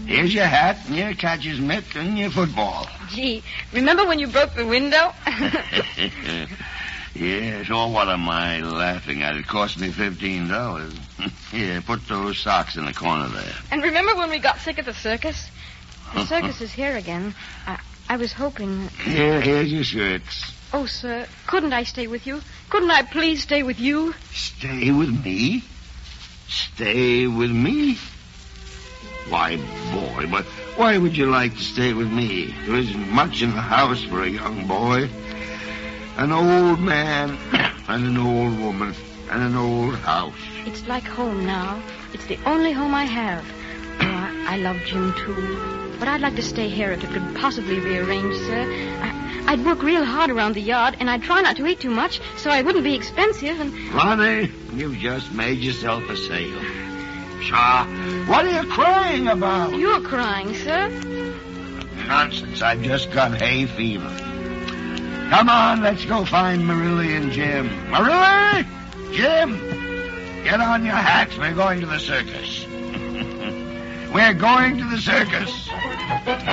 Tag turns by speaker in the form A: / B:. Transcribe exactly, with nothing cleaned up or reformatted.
A: Here's your hat, and your catcher's mitt, and your football.
B: Gee, remember when you broke the window?
A: Yes, oh, what am I laughing at? It cost me fifteen dollars. Here, put those socks in the corner there.
B: And remember when we got sick at the circus? The circus is here again. I, I was hoping...
A: Here, here's your shirts.
B: Oh, sir, couldn't I stay with you? Couldn't I please stay with you?
A: Stay with me? Stay with me? Why, boy, but why would you like to stay with me? There isn't much in the house for a young boy. An old man and an old woman and an old house.
B: It's like home now. It's the only home I have. Oh, I, I love Jim, too. But I'd like to stay here if it could possibly be arranged, sir. I, I'd work real hard around the yard, and I'd try not to eat too much so I wouldn't be expensive and...
A: Ronnie, you've just made yourself a sale. Shaw, what are you crying about?
B: You're crying, sir.
A: Nonsense. I've just got hay fever. Come on, let's go find Marilla and Jim. Marilla! Jim! Get on your hats. We're going to the circus. We're going to the circus.